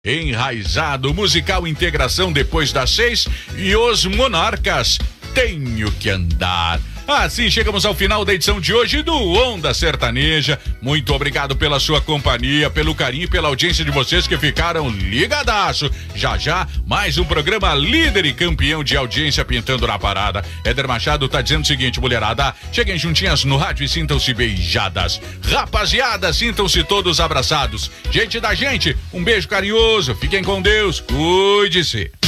Enraizado, musical Integração depois das 6 e os Monarcas, Tenho que Andar. Assim chegamos ao final da edição de hoje do Onda Sertaneja. Muito obrigado pela sua companhia, pelo carinho e pela audiência de vocês que ficaram ligadaço. Já, mais um programa líder e campeão de audiência pintando na parada. Éder Machado tá dizendo o seguinte, mulherada, cheguem juntinhas no rádio e sintam-se beijadas. Rapaziada, sintam-se todos abraçados. Gente da gente, um beijo carinhoso, fiquem com Deus, cuide-se.